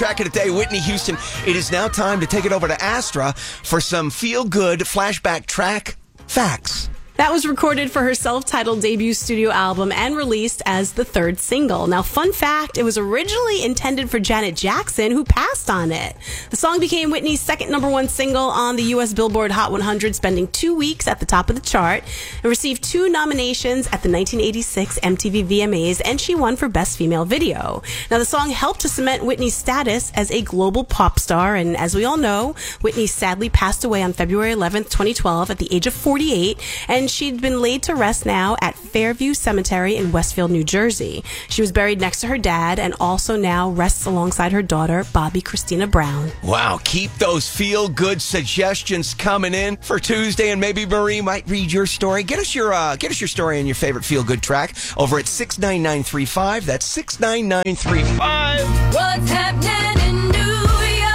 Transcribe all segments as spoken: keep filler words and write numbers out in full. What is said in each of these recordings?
track of the day, Whitney Houston. It is now time to take it over to Astra for some feel-good flashback track facts. That was recorded for her self-titled debut studio album and released as the third single. Now, fun fact, it was originally intended for Janet Jackson, who passed on it. The song became Whitney's second number one single on the U S Billboard Hot one hundred, spending two weeks at the top of the chart, and received two nominations at the nineteen eighty-six M T V V M As, and she won for Best Female Video. Now, the song helped to cement Whitney's status as a global pop star, and as we all know, Whitney sadly passed away on February eleventh, twenty twelve at the age of forty-eight, and she'd been laid to rest now at Fairview Cemetery in Westfield, New Jersey. She was buried next to her dad and also now rests alongside her daughter, Bobby Christina Brown. Wow, keep those feel-good suggestions coming in for Tuesday, and maybe Marie might read your story. Get us your uh, get us your story and your favorite feel-good track over at six nine nine three five. That's six nine nine three five. What's happening in New York?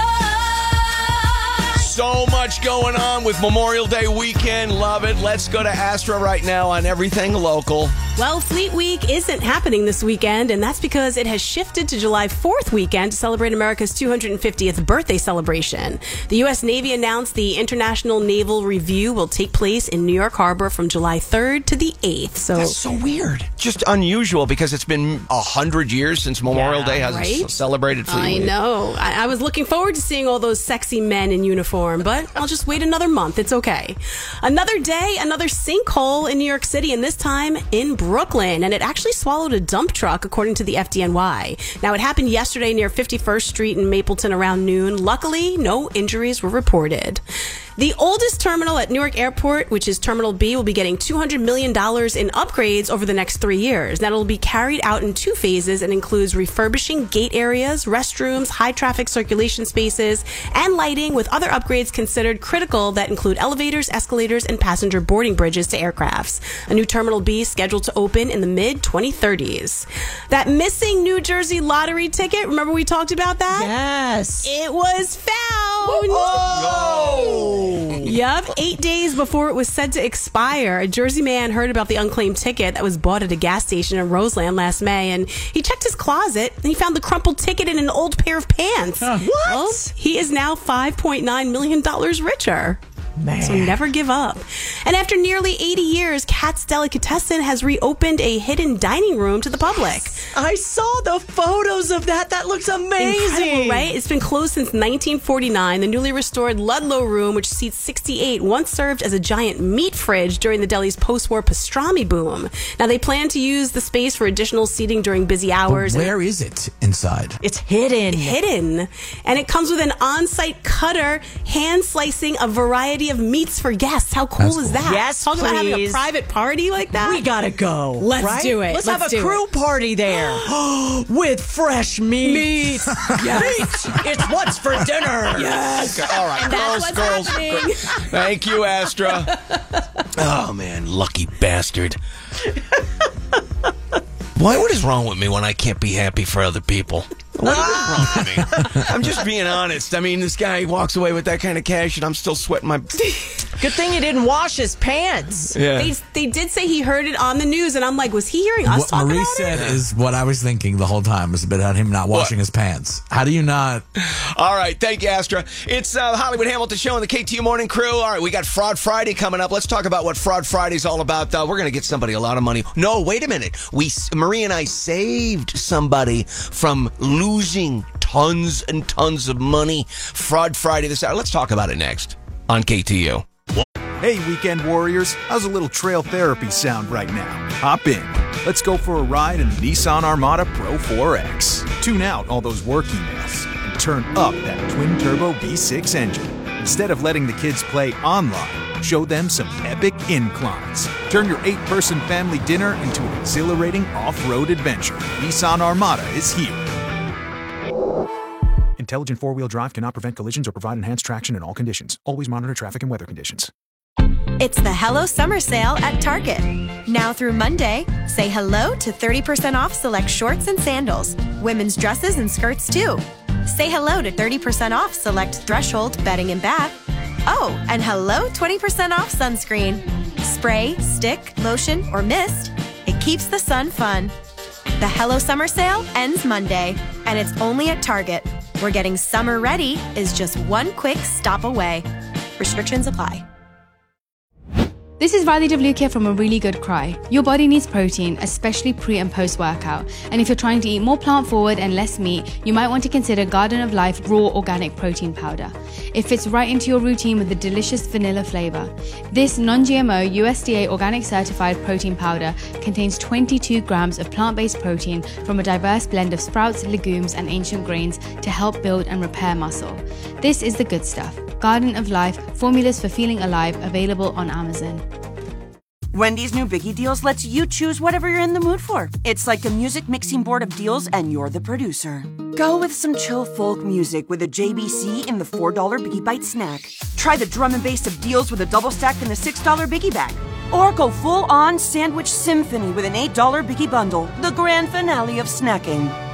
So much going on with Memorial Day weekend. Love it. Let's go to Astra right now on everything local. Well, Fleet Week isn't happening this weekend, and that's because it has shifted to July fourth weekend to celebrate America's two hundred fiftieth birthday celebration. The U S Navy announced the International Naval Review will take place in New York Harbor from July third to the eighth. So that's so weird. Just unusual because it's been a hundred years since Memorial Yeah, Day has right? celebrated Fleet I Week. know. I, I was looking forward to seeing all those sexy men in uniform, but I'll just wait another month. It's okay. Another day, another sinkhole in New York City, and this time in Brooklyn, and it actually swallowed a dump truck, according to the F D N Y. Now, it happened yesterday near fifty-first Street in Mapleton around noon. Luckily, no injuries were reported. The oldest terminal at Newark Airport, which is Terminal B, will be getting two hundred million dollars in upgrades over the next three years. That will be carried out in two phases and includes refurbishing gate areas, restrooms, high-traffic circulation spaces, and lighting, with other upgrades considered critical that include elevators, escalators, and passenger boarding bridges to aircrafts. A new Terminal B is scheduled to open in the mid twenty thirties. That missing New Jersey lottery ticket, remember we talked about that? Yes. It was found! Oh! Yup. Eight days before it was set to expire, a Jersey man heard about the unclaimed ticket that was bought at a gas station in Roseland last May, and he checked his closet and he found the crumpled ticket in an old pair of pants. Huh. What? Well, he is now five point nine million dollars richer. Man. So never give up. And after nearly eighty years, Katz's Delicatessen has reopened a hidden dining room to the public. I saw the photos of that. That looks amazing. Incredible, right? It's been closed since nineteen forty-nine. The newly restored Ludlow Room, which seats sixty-eight, once served as a giant meat fridge during the deli's post-war pastrami boom. Now, they plan to use the space for additional seating during busy hours. But where is it inside? It's hidden. Hidden. And it comes with an on-site cutter, hand slicing a variety of meats for guests. How cool That's is cool. that? Yes, Talk about having a please. private party like that. We gotta go. Let's right? do it. Let's, Let's have a do crew it. party there with fresh meat. Meat. Yes. Meat. It's what's for dinner. Yes. All right, And that's girls, what's girls. happening. Thank you, Astra. Oh, man, lucky bastard. Why? What is wrong with me when I can't be happy for other people? What is wrong with me? I'm just being honest. I mean, this guy walks away with that kind of cash, and I'm still sweating my... Good thing he didn't wash his pants. Yeah. They, they did say he heard it on the news, and I'm like, was he hearing us What talk Marie about said it? is what I was thinking the whole time, was about him not washing What? his pants. How do you not? All right, thank you, Astra. It's uh, the Hollywood Hamilton Show and the K T U Morning Crew. All right, we got Fraud Friday coming up. Let's talk about what Fraud Friday's all about. Uh, we're going to get somebody a lot of money. No, wait a minute. We, Marie and I saved somebody from losing tons and tons of money. Fraud Friday this hour. Let's talk about it next on K T U. Hey, weekend warriors, how's a little trail therapy sound right now? Hop in. Let's go for a ride in the Nissan Armada Pro four X. Tune out all those work emails and turn up that twin-turbo V six engine. Instead of letting the kids play online, show them some epic inclines. Turn your eight-person family dinner into an exhilarating off-road adventure. Nissan Armada is here. Intelligent four-wheel drive cannot prevent collisions or provide enhanced traction in all conditions. Always monitor traffic and weather conditions. It's the Hello Summer Sale at Target. Now through Monday, say hello to thirty percent off select shorts and sandals, women's dresses and skirts too. Say hello to thirty percent off select Threshold bedding and bath. Oh, and hello twenty percent off sunscreen. Spray, stick, lotion, or mist. It keeps the sun fun. The Hello Summer Sale ends Monday, and it's only at Target. where getting summer ready is just one quick stop away. Restrictions apply. This is Riley Devlukia from A Really Good Cry. Your body needs protein, especially pre and post workout. And if you're trying to eat more plant forward and less meat, you might want to consider Garden of Life Raw Organic Protein Powder. It fits right into your routine with a delicious vanilla flavor. This non-G M O U S D A organic certified protein powder contains twenty-two grams of plant-based protein from a diverse blend of sprouts, legumes, and ancient grains to help build and repair muscle. This is the good stuff. Garden of Life, formulas for feeling alive, available on Amazon. Wendy's new Biggie Deals lets you choose whatever you're in the mood for. It's like a music mixing board of deals, and you're the producer. Go with some chill folk music with a J B C in the four dollar Biggie Bite snack. Try the drum and bass of deals with a double stack in the six dollar Biggie Bag. Or go full-on sandwich symphony with an eight dollar Biggie Bundle, the grand finale of snacking.